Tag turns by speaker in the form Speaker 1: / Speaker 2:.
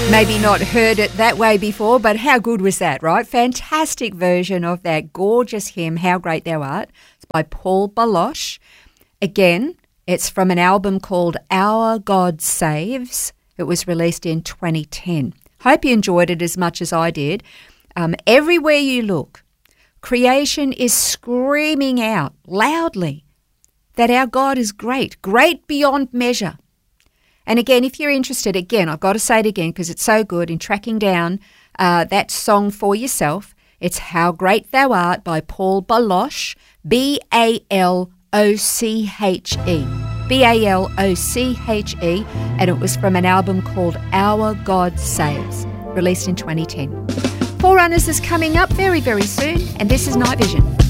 Speaker 1: Maybe not heard it that way before, but how good was that, right? Fantastic version of that gorgeous hymn, How Great Thou Art. It's by Paul Baloche. Again, it's from an album called Our God Saves. It was released in 2010. Hope you enjoyed it as much as I did. Everywhere you look, creation is screaming out loudly that our God is great, great beyond measure. And again, if you're interested, again, I've got to say it again because it's so good, in tracking down that song for yourself, it's How Great Thou Art by Paul Baloche, Baloche. Baloche, and it was from an album called Our God Saves, released in 2010. Forerunners is coming up very, very soon, and this is Night Vision.